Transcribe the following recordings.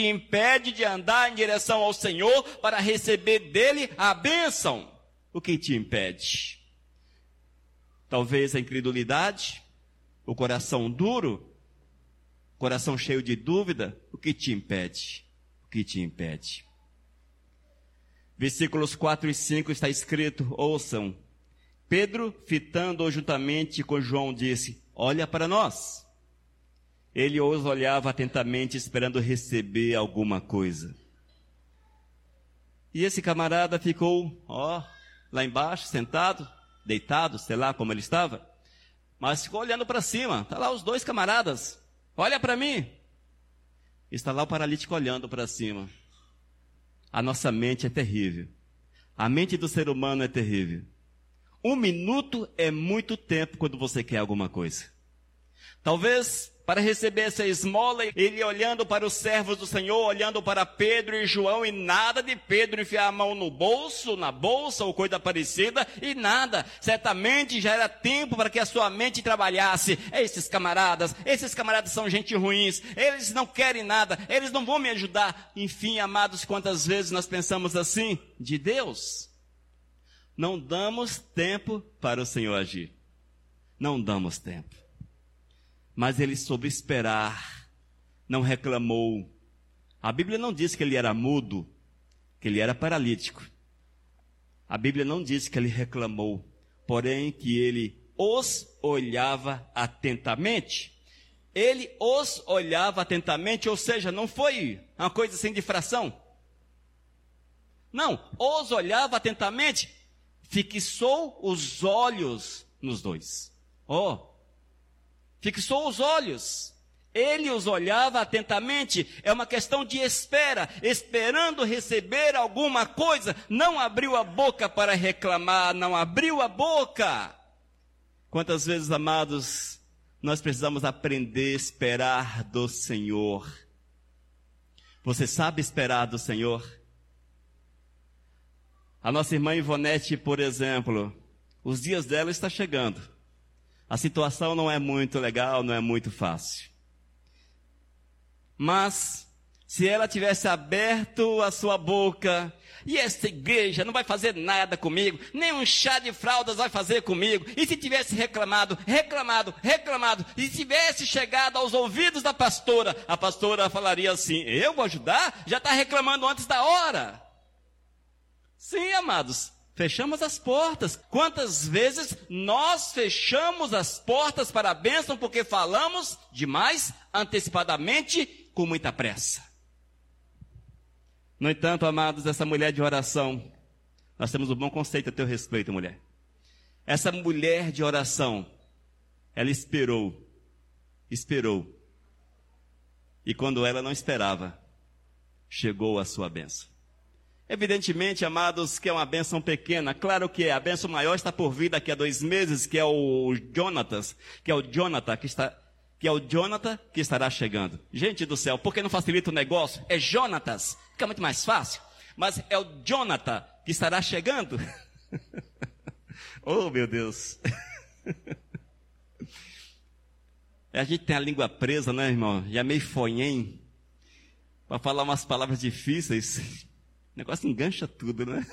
impede de andar em direção ao Senhor para receber dele a bênção? O que te impede? Talvez a incredulidade, o coração duro, coração cheio de dúvida. O que te impede? O que te impede? Versículos 4 e 5 está escrito, ouçam. Pedro, fitando-o juntamente com João, disse, olha para nós. Ele os olhava atentamente, esperando receber alguma coisa. E esse camarada ficou, lá embaixo, sentado, deitado, sei lá como ele estava, mas ficou olhando para cima. Está lá os dois camaradas. Olha para mim. Está lá o paralítico olhando para cima. A nossa mente é terrível. A mente do ser humano é terrível. 1 minuto é muito tempo quando você quer alguma coisa. Talvez, para receber essa esmola, ele olhando para os servos do Senhor, olhando para Pedro e João, e nada de Pedro enfiar a mão no bolso, na bolsa ou coisa parecida, e nada. Certamente já era tempo para que a sua mente trabalhasse. Esses camaradas são gente ruins, eles não querem nada, eles não vão me ajudar. Enfim, amados, quantas vezes nós pensamos assim de Deus? Não damos tempo para o Senhor agir. Não damos tempo. Mas ele soube esperar, não reclamou. A Bíblia não diz que ele era mudo, que ele era paralítico. A Bíblia não diz que ele reclamou, porém que ele os olhava atentamente. Ele os olhava atentamente, ou seja, não foi uma coisa sem difração. Não, os olhava atentamente, fixou os olhos nos dois. Fixou os olhos. Ele os olhava atentamente. É uma questão de espera, esperando receber alguma coisa. Não abriu a boca para reclamar, não abriu a boca. Quantas vezes, amados, nós precisamos aprender a esperar do Senhor. Você sabe esperar do Senhor? A nossa irmã Ivonete, por exemplo, os dias dela estão chegando. A situação não é muito legal, não é muito fácil. Mas, se ela tivesse aberto a sua boca, e essa igreja não vai fazer nada comigo, nem um chá de fraldas vai fazer comigo, e se tivesse reclamado, e tivesse chegado aos ouvidos da pastora, a pastora falaria assim, eu vou ajudar? Já está reclamando antes da hora. Sim, amados. Fechamos as portas. Quantas vezes nós fechamos as portas para a bênção porque falamos demais, antecipadamente, com muita pressa. No entanto, amados, essa mulher de oração, nós temos um bom conceito a teu respeito, mulher. Essa mulher de oração, ela esperou. E quando ela não esperava, chegou a sua bênção. Evidentemente, amados, que é uma bênção pequena. Claro que é. A bênção maior está por vir daqui a 2 meses, que é o Jonathan que estará chegando. Gente do céu, por que não facilita o negócio? É Jonatas, fica muito mais fácil. Mas é o Jonathan que estará chegando. Oh, meu Deus. A gente tem a língua presa, né, irmão? Já meio fonhem. Para falar umas palavras difíceis. O negócio engancha tudo, né?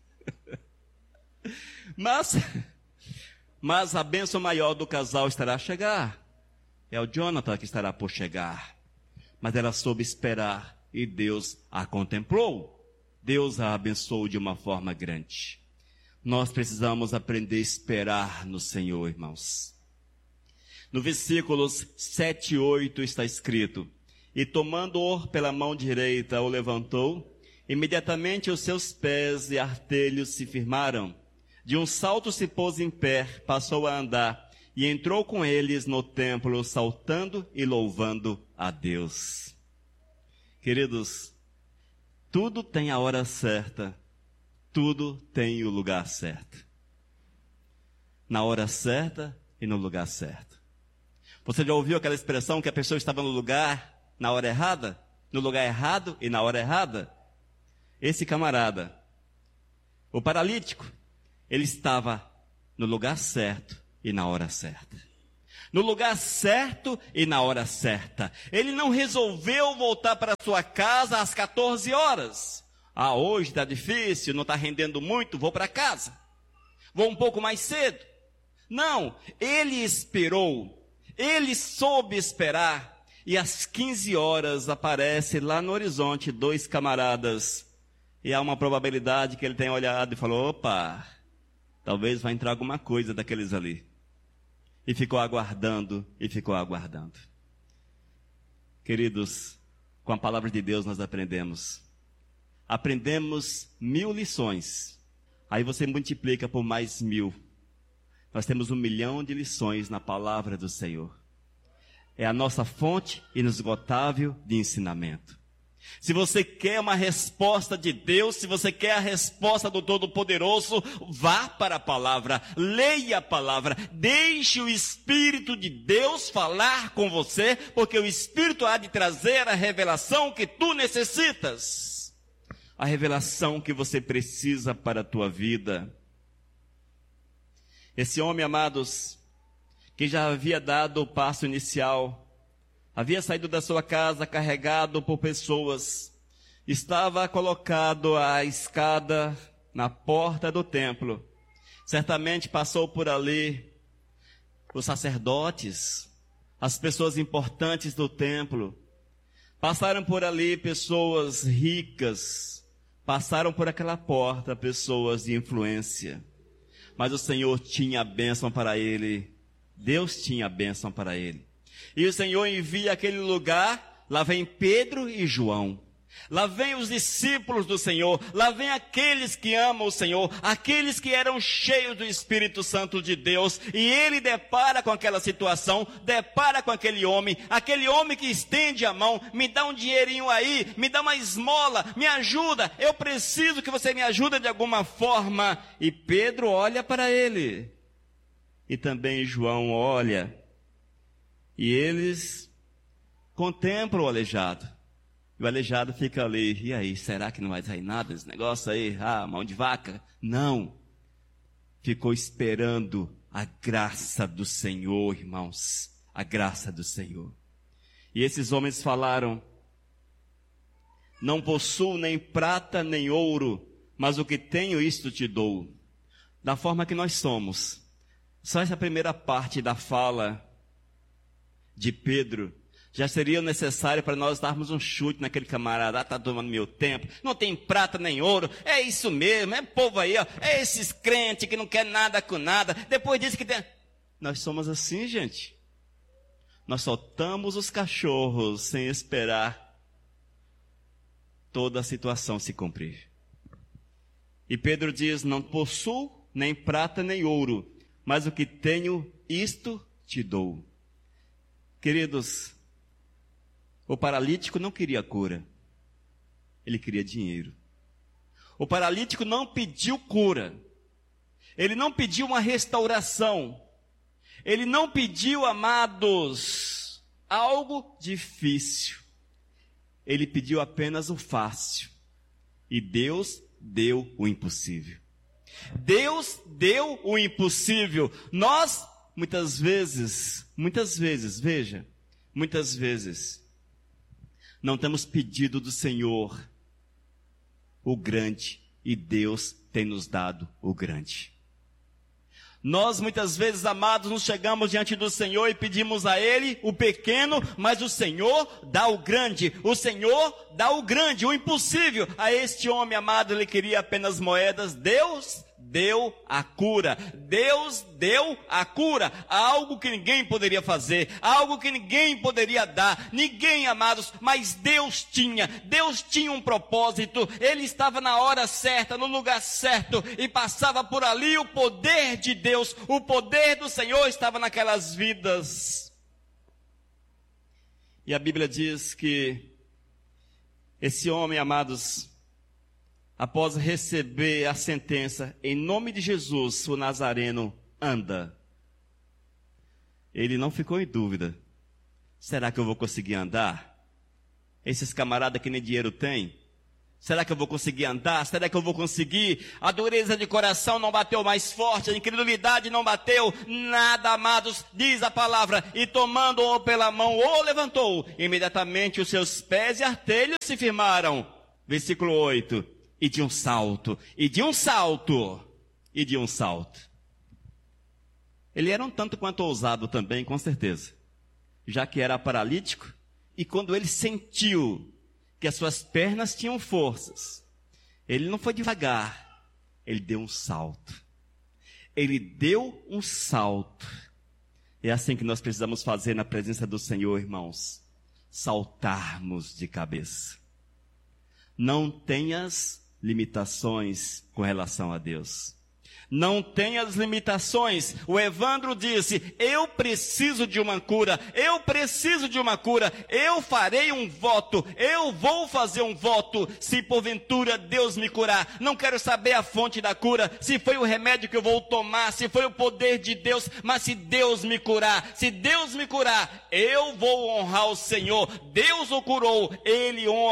Mas a bênção maior do casal estará a chegar. É o Jonathan que estará por chegar. Mas ela soube esperar e Deus a contemplou. Deus a abençoou de uma forma grande. Nós precisamos aprender a esperar no Senhor, irmãos. No versículos 7 e 8 está escrito, e tomando-o pela mão direita, o levantou. Imediatamente os seus pés e artelhos se firmaram. De um salto se pôs em pé, passou a andar, e entrou com eles no templo, saltando e louvando a Deus. Queridos, tudo tem a hora certa, tudo tem o lugar certo. Na hora certa e no lugar certo. Você já ouviu aquela expressão que a pessoa estava no lugar, na hora errada? No lugar errado e na hora errada? Esse camarada, o paralítico, ele estava no lugar certo e na hora certa. no lugar certo e na hora certa. Ele não resolveu voltar para sua casa às 14 horas. Ah, hoje está difícil, não está rendendo muito, vou para casa. Vou um pouco mais cedo. Não, ele esperou, ele soube esperar. E às 15 horas aparece lá no horizonte 2 camaradas. E há uma probabilidade que ele tenha olhado e falou, opa, talvez vai entrar alguma coisa daqueles ali. E ficou aguardando, e ficou aguardando. Queridos, com a palavra de Deus nós aprendemos 1000 lições. Aí você multiplica por mais 1000. Nós temos 1 milhão de lições na palavra do Senhor. É a nossa fonte inesgotável de ensinamento. Se você quer uma resposta de Deus, se você quer a resposta do Todo-Poderoso, vá para a palavra, leia a palavra, deixe o Espírito de Deus falar com você, porque o Espírito há de trazer a revelação que tu necessitas, a revelação que você precisa para a tua vida. Esse homem, amados, que já havia dado o passo inicial, havia saído da sua casa carregado por pessoas, estava colocado à escada na porta do templo. Certamente passou por ali os sacerdotes, as pessoas importantes do templo. Passaram por ali pessoas ricas, passaram por aquela porta pessoas de influência. Mas o Senhor tinha a bênção para ele, Deus tinha a bênção para ele. E o Senhor envia aquele lugar, lá vem Pedro e João. Lá vem os discípulos do Senhor, lá vem aqueles que amam o Senhor, aqueles que eram cheios do Espírito Santo de Deus. E ele depara com aquela situação, depara com aquele homem que estende a mão, me dá um dinheirinho aí, me dá uma esmola, me ajuda, eu preciso que você me ajude de alguma forma. E Pedro olha para ele, e também João olha. E eles contemplam o aleijado. E o aleijado fica ali. E aí, será que não vai sair nada desse negócio aí? Ah, mão de vaca? Não. Ficou esperando a graça do Senhor, irmãos. A graça do Senhor. E esses homens falaram, não possuo nem prata nem ouro, mas o que tenho isto te dou. Da forma que nós somos. Só essa primeira parte da fala de Pedro já seria necessário para nós darmos um chute naquele camarada. Está tomando meu tempo, não tem prata nem ouro, é isso mesmo, é povo aí, ó, é esses crentes que não quer nada com nada, depois diz que tem... Nós somos assim, gente. Nós soltamos os cachorros sem esperar toda a situação se cumprir. E Pedro diz, não possuo nem prata nem ouro, mas o que tenho, isto te dou. Queridos, o paralítico não queria cura, ele queria dinheiro. O paralítico não pediu cura, ele não pediu uma restauração, ele não pediu, amados, algo difícil, ele pediu apenas o fácil. E Deus deu o impossível. Deus deu o impossível. Nós, muitas vezes, veja, muitas vezes, não temos pedido do Senhor o grande, e Deus tem nos dado o grande. Nós muitas vezes, amados, nos chegamos diante do Senhor e pedimos a Ele o pequeno, mas o Senhor dá o grande, o Senhor dá o grande, o impossível. A este homem, amado, ele queria apenas moedas, Deus deu a cura, Deus deu a cura, algo que ninguém poderia fazer, algo que ninguém poderia dar, ninguém, amados, mas Deus tinha um propósito, Ele estava na hora certa, no lugar certo, e passava por ali o poder de Deus, o poder do Senhor estava naquelas vidas. E a Bíblia diz que esse homem, amados, após receber a sentença, em nome de Jesus, o Nazareno anda. Ele não ficou em dúvida. Será que eu vou conseguir andar? Esses camaradas que nem dinheiro têm, Será que eu vou conseguir andar? Será que eu vou conseguir? A dureza de coração não bateu mais forte, a incredulidade não bateu. Nada, amados, diz a palavra. E tomando-o pela mão, o levantou. Imediatamente os seus pés e artelhos se firmaram. Versículo 8. E de um salto, e de um salto, e de um salto. Ele era um tanto quanto ousado também, com certeza. Já que era paralítico. E quando ele sentiu que as suas pernas tinham forças, ele não foi devagar, ele deu um salto. Ele deu um salto. É assim que nós precisamos fazer na presença do Senhor, irmãos. Saltarmos de cabeça. Não tenhas limitações com relação a Deus. Não tenhas limitações. O Evandro disse, eu preciso de uma cura, eu preciso de uma cura, eu farei um voto, eu vou fazer um voto, se porventura Deus me curar. Não quero saber a fonte da cura, se foi o remédio que eu vou tomar, se foi o poder de Deus, mas se Deus me curar, eu vou honrar o Senhor. Deus o curou, Ele honra